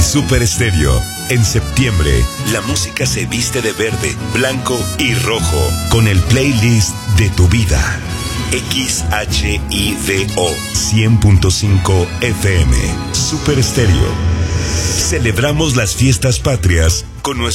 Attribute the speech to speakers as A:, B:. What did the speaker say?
A: Super Estéreo. En septiembre, la música se viste de verde, blanco y rojo con el playlist de tu vida. XHIVO 100.5 FM. Super Estéreo. Celebramos las fiestas patrias con nuestro